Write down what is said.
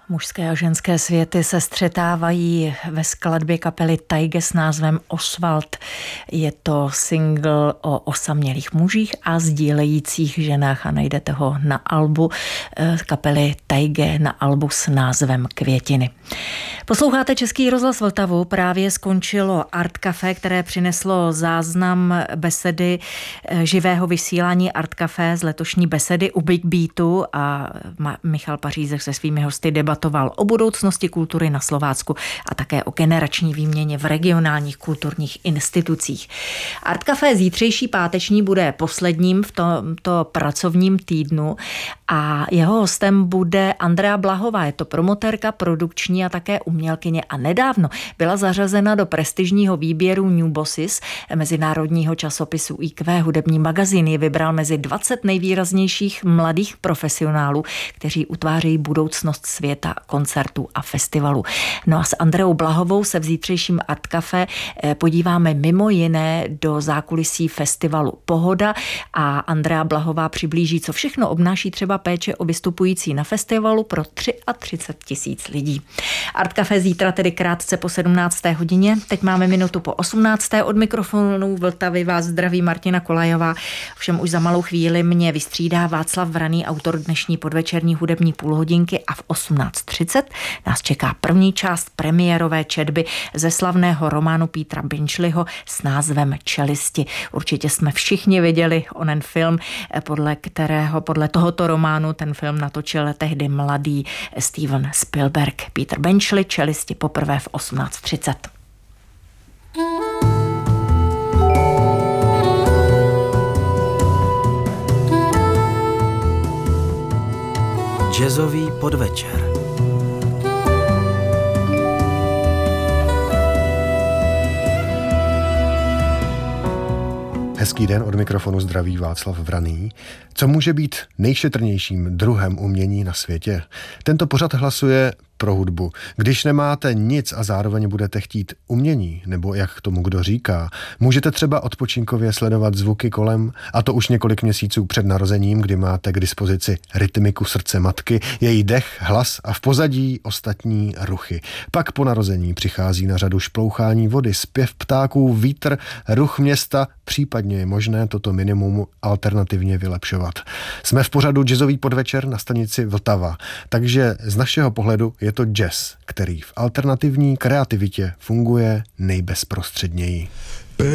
Mužské a ženské světy se střetávají ve skladbě kapely Taige s názvem Oswald. Je to single o osamělých mužích a sdílejících ženách a najdete ho na albu kapely Taige na albu s názvem Květiny. Posloucháte Český rozhlas Vltavu, právě skončilo Art Café, které přineslo záznam besedy živého vysílání Art Café z letošní besedy u Big Beatu a Michal Pařízek se svými hosty debatoval o budoucnosti kultury na Slovácku a také o generační výměně v regionálních kulturních institucích. Art Café zítřejší páteční bude posledním v tomto pracovním týdnu a jeho hostem bude Andrea Blahová. Je to promotérka, produkční a také umělkyně a nedávno byla zařazena do prestižního výběru New Bosses mezinárodního časopisu IQ. Hudební magazín je vybral mezi 20 nejvýraznějších mladých profesionálů, kteří utvářejí budoucnost světa, koncertů a festivalů. No a s Andreou Blahovou se v zítřejším Art Café podíváme mimo jiné do zákulisí festivalu Pohoda a Andrea Blahová přiblíží, co všechno obnáší třeba péče o vystupující na festivalu pro 33 000 lidí. Art Café zítra tedy krátce po 17. hodině. Teď máme minutu po 18. Od mikrofonu Vltavy vás zdraví Martina Kolajová. Všem už za malou chvíli mě vystřídá Václav Vraný, autor dnešní podvečerní hudební půlhodinky a v 18:30 nás čeká první část premiérové četby ze slavného románu Petera Benčliho s názvem Čelisti. Určitě jsme všichni viděli onen film, podle tohoto románu ten film natočil tehdy mladý Steven Spielberg. Peter Benchley, Čelisti poprvé v 18:30. Jazzový podvečer. Hezký den, od mikrofonu zdraví Václav Vraný. Co může být nejšetrnějším druhem umění na světě? Tento pořad hlasuje pro hudbu. Když nemáte nic a zároveň budete chtít umění, nebo jak tomu kdo říká, můžete třeba odpočinkově sledovat zvuky kolem, a to už několik měsíců před narozením, kdy máte k dispozici rytmiku srdce matky, její dech, hlas a v pozadí ostatní ruchy. Pak po narození přichází na řadu šplouchání vody, zpěv ptáků, vítr, ruch města, případně je možné toto minimum alternativně vylepšovat. Jsme v pořadu Jazzový podvečer na stanici Vltava, takže z našeho pohledu je to jazz, který v alternativní kreativitě funguje nejbezprostředněji.